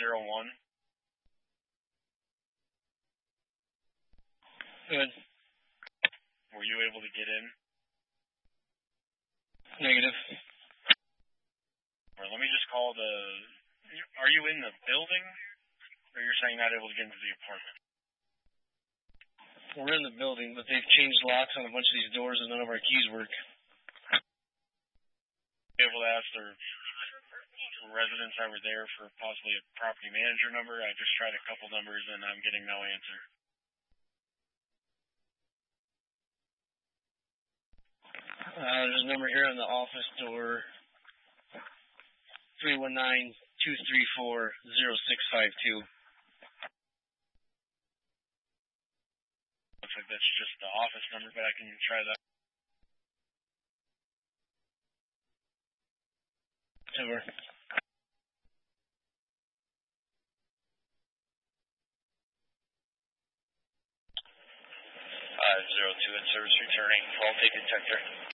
801. Good. Were you able to get in? Negative. Or let me just call the... Are you in the building? Or you're saying not able to get into the apartment? We're in the building, but they've changed locks on a bunch of these doors and none of our keys work. Be able to ask their residents that were there for possibly a property manager number. I just tried a couple numbers and I'm getting no answer. There's a number here on the office door. 319-234-0652. Looks like that's just the office number, but I can try that. Over. 502 in service returning. Call take detector.